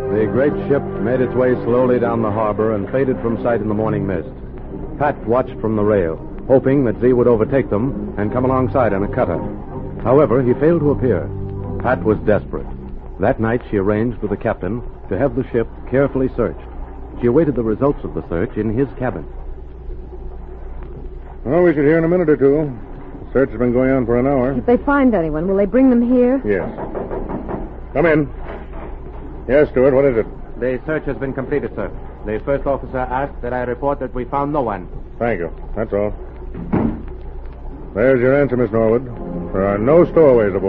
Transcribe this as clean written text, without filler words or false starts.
The great ship made its way slowly down the harbor and faded from sight in the morning mist. Pat watched from the rail, hoping that Z would overtake them and come alongside in a cutter. However, he failed to appear. Pat was desperate. That night, she arranged with the captain to have the ship carefully searched. She awaited the results of the search in his cabin. Well, we should hear in a minute or two. The search has been going on for an hour. If they find anyone, will they bring them here? Yes. Come in. Yes, Stewart, what is it? The search has been completed, sir. The first officer asked that I report that we found no one. Thank you. That's all. There's your answer, Miss Norwood. There are no stowaways aboard.